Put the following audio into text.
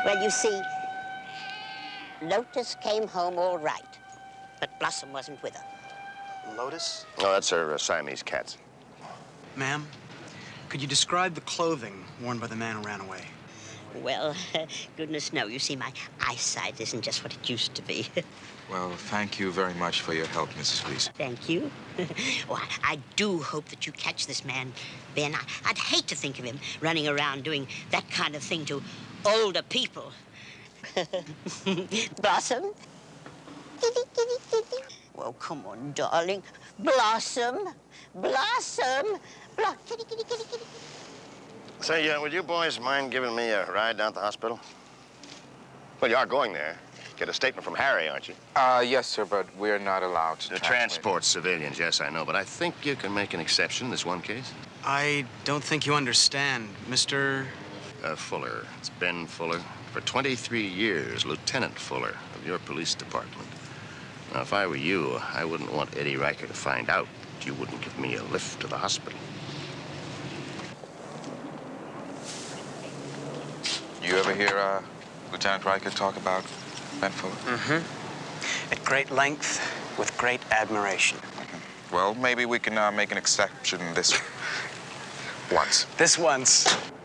Well, you see, Lotus came home all right, but Blossom wasn't with her. Lotus? Oh, that's her Siamese cats. Ma'am, could you describe the clothing worn by the man who ran away? Well, goodness no. You see, my eyesight isn't just what it used to be. Well, thank you very much for your help, Mrs. Reese. Thank you. Oh, I do hope that you catch this man, Ben. I'd hate to think of him running around doing that kind of thing to older people. Blossom? Well, come on, darling. Blossom. Blossom. Kitty, kitty, kitty, kitty. Say, would you boys mind giving me a ride down to the hospital? Well, you are going there. Get a statement from Harry, aren't you? Yes, sir, but we're not allowed to transport civilians, yes, I know. But I think you can make an exception in this one case. I don't think you understand, Mr. Fuller. It's Ben Fuller. For 23 years, Lieutenant Fuller of your police department. Now, if I were you, I wouldn't want Eddie Riker to find out you wouldn't give me a lift to the hospital. You ever hear Lieutenant Riker talk about Ben Fuller? Mm-hmm. At great length, with great admiration. Well, maybe we can make an exception this once. This once.